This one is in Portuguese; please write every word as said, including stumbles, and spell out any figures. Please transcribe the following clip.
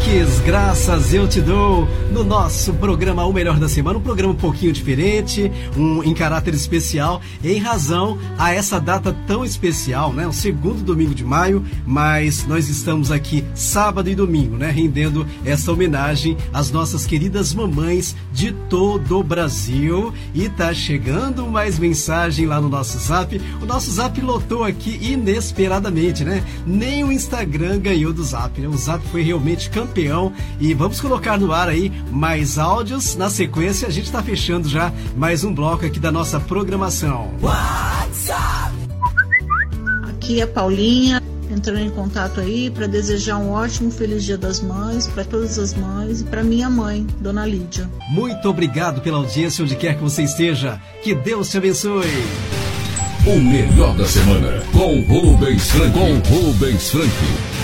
Marques, graças eu te dou, no nosso programa O Melhor da Semana, um programa um pouquinho diferente, um em caráter especial, em razão a essa data tão especial, né? O segundo domingo de maio, mas nós estamos aqui sábado e domingo, né? Rendendo essa homenagem às nossas queridas mamães de todo o Brasil. E tá chegando mais mensagem lá no nosso Zap. O nosso Zap lotou aqui inesperadamente, né? Nem o Instagram ganhou do Zap, né? O Zap foi realmente campeão. E vamos colocar no ar aí mais áudios. Na sequência, a gente tá fechando já mais um bloco aqui da nossa programação. WhatsApp. Aqui é Paulinha, entrando em contato aí para desejar um ótimo feliz Dia das Mães para todas as mães e para minha mãe, Dona Lídia. Muito obrigado pela audiência onde quer que você esteja. Que Deus te abençoe. O melhor da semana com Rubens Frank. Com Rubens Frank.